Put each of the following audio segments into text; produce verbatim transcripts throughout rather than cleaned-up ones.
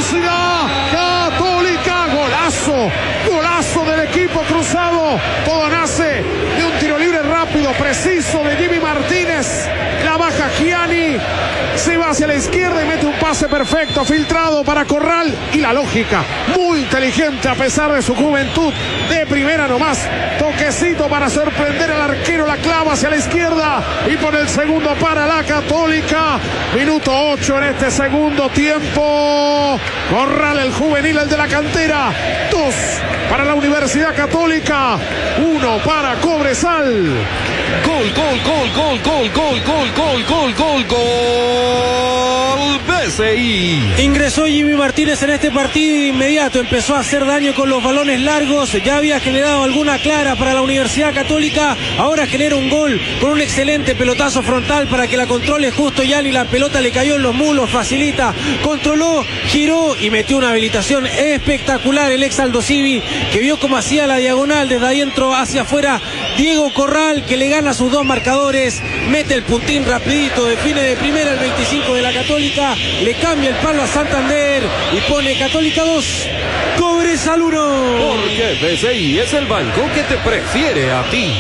Universidad Católica. Golazo, golazo del equipo cruzado. Todo nace de un tiro libre rápido, preciso de Jimmy Martínez. La baja Gianni, se va hacia la izquierda y mete un pase perfecto, filtrado para Corral. Y la lógica, muy inteligente a pesar de su juventud, de primera nomás, toquecito para sorprender al arquero, la clava hacia la izquierda y por el segundo para la Católica. Minuto ocho en este segundo tiempo. Corral, el juvenil, el de la cantera. Dos para la Universidad Católica, uno para Cobresal. Gol, gol, gol, gol, gol, gol, gol, gol, gol, gol, gol, B C I. Ingresó Jimmy Martínez en este partido de inmediato, empezó a hacer daño con los balones largos, ya había generado alguna clara para la Universidad Católica, ahora genera un gol con un excelente pelotazo frontal para que la controle justo Gianni, la pelota le cayó en los mulos, facilita, controló, giró y metió una habilitación espectacular el ex Aldo Civi, que vio cómo hacía la diagonal desde adentro hacia afuera Diego Corral, que le gana a sus dos marcadores, mete el puntín rapidito, define de primera el veinticinco de la Católica, le cambia el palo a Santander y pone Católica dos, Cobresal uno. Porque B C I es el banco que te prefiere a ti.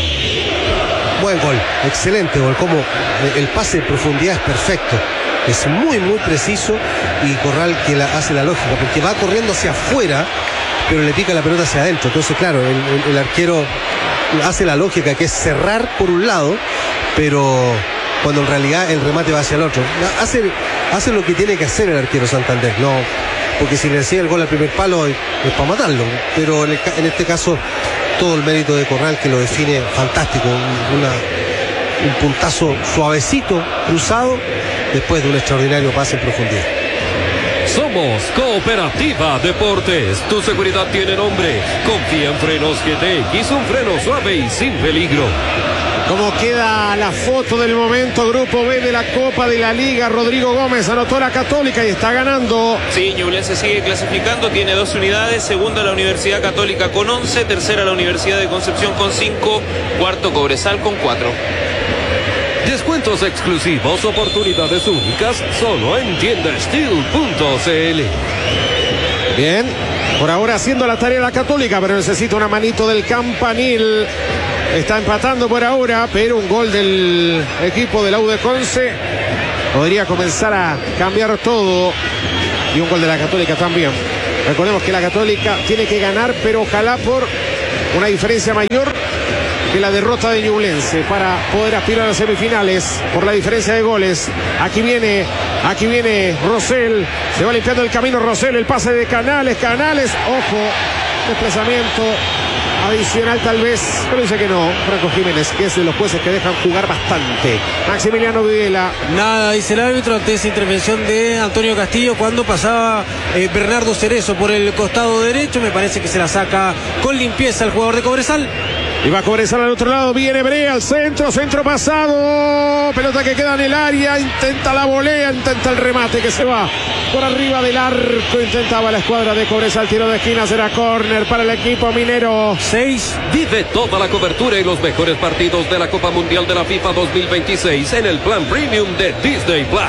Buen gol, excelente gol, como el pase de profundidad es perfecto, es muy muy preciso y Corral que la, hace la lógica, porque va corriendo hacia afuera, pero le pica la pelota hacia adentro, entonces claro, el, el, el arquero hace la lógica que es cerrar por un lado, pero cuando en realidad el remate va hacia el otro, hace, hace lo que tiene que hacer el arquero Santander, no, porque si le hacía el gol al primer palo es, es para matarlo, pero en, el, en este caso todo el mérito de Corral que lo define fantástico, un, una, un puntazo suavecito, cruzado, después de un extraordinario pase en profundidad. Somos Cooperativa Deportes. Tu seguridad tiene nombre. Confía en Frenos G T X, un freno suave y sin peligro. Como queda la foto del momento, Grupo B de la Copa de la Liga. Rodrigo Gómez anotó la Católica y está ganando. Sí, Ñublense sigue clasificando, tiene dos unidades. Segunda la Universidad Católica con once, tercera la Universidad de Concepción con cinco, cuarto Cobresal con cuatro. Descuentos exclusivos, oportunidades únicas, solo en tienda steel punto c l. Bien, por ahora haciendo la tarea la Católica, pero necesita una manito del Campanil. Está empatando por ahora, pero un gol del equipo de la U de Conce podría comenzar a cambiar todo. Y un gol de la Católica también. Recordemos que la Católica tiene que ganar, pero ojalá por una diferencia mayor que la derrota de Ñublense para poder aspirar a las semifinales por la diferencia de goles. Aquí viene, aquí viene Rosell, se va limpiando el camino Rosell, el pase de Canales, Canales, ojo, desplazamiento adicional tal vez, pero dice que no, Franco Jiménez, que es de los jueces que dejan jugar bastante. Maximiliano Videla. Nada, dice el árbitro ante esa intervención de Antonio Castillo cuando pasaba eh, Bernardo Cerezo por el costado derecho, me parece que se la saca con limpieza el jugador de Cobresal. Y va a Cobresal al otro lado, viene Brea al centro, centro pasado, pelota que queda en el área, intenta la volea, intenta el remate que se va por arriba del arco, intentaba la escuadra de Cobresal, tiro de esquina, será córner para el equipo minero. seis. Vive toda la cobertura y los mejores partidos de la Copa Mundial de la FIFA dos mil veintiséis en el plan premium de Disney Plus.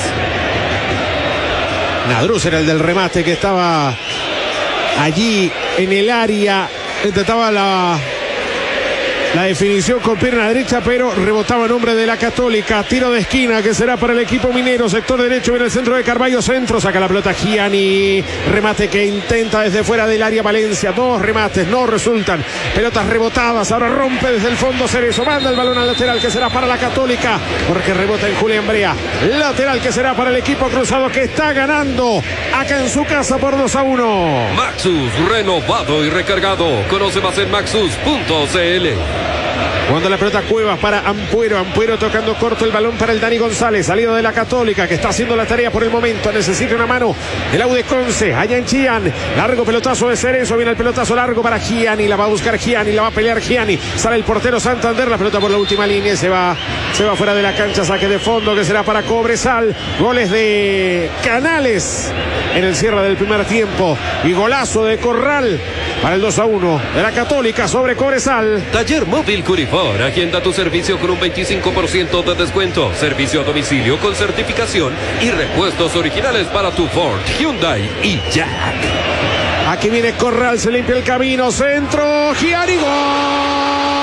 Nadruz era el del remate que estaba allí en el área, intentaba la... La definición con pierna derecha, pero rebotaba en nombre de la Católica. Tiro de esquina que será para el equipo minero. Sector derecho, viene el centro de Carballo. Centro, saca la pelota Gianni. Remate que intenta desde fuera del área Valencia. Dos remates, no resultan. Pelotas rebotadas. Ahora rompe desde el fondo Cerezo. Manda el balón al lateral que será para la Católica. Porque rebota en Julián Brea. Lateral que será para el equipo cruzado que está ganando acá en su casa por dos a uno. Maxus, renovado y recargado. Conoce más en maxus punto c l. Cuando la pelota Cuevas para Ampuero, Ampuero tocando corto el balón para el Dani González, salida de la Católica que está haciendo la tarea por el momento, necesita una mano el U de Conce, allá en Chillán, largo pelotazo de Cerezo, viene el pelotazo largo para Gianni, la va a buscar Gianni, la va a pelear Gianni, sale el portero Santander, la pelota por la última línea, se va, se va fuera de la cancha, saque de fondo que será para Cobresal, goles de Canales en el cierre del primer tiempo y golazo de Corral para el dos a uno de la Católica sobre Cobresal. Taller Móvil Curifor, agenda tu servicio con un veinticinco por ciento de descuento, servicio a domicilio con certificación y repuestos originales para tu Ford, Hyundai y Jack. Aquí viene Corral, se limpia el camino, centro, Giari, gol.